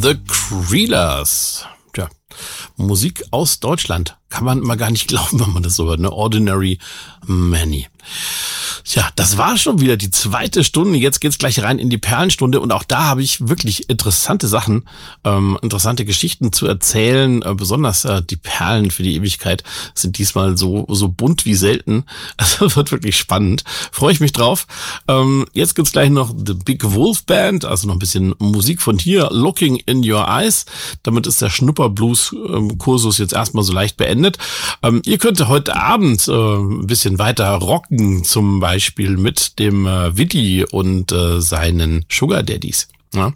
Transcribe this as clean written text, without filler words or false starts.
The Creelers. Tja, Musik aus Deutschland. Kann man mal gar nicht glauben, wenn man das so hört, ne? Ordinary Many. Tja, das war schon wieder die zweite Stunde. Jetzt geht's gleich rein in die Perlenstunde und auch da habe ich wirklich interessante Sachen, interessante Geschichten zu erzählen. Besonders die Perlen für die Ewigkeit sind diesmal so bunt wie selten. Also wird wirklich spannend. Freue ich mich drauf. Jetzt gibt's gleich noch The Big Wolf Band, also noch ein bisschen Musik von hier. Looking in Your Eyes. Damit ist der Schnupperblues-Kursus jetzt erstmal so leicht beendet. Ihr könnt heute Abend ein bisschen weiter rocken, zum Beispiel mit dem Willi und seinen Sugar Daddies.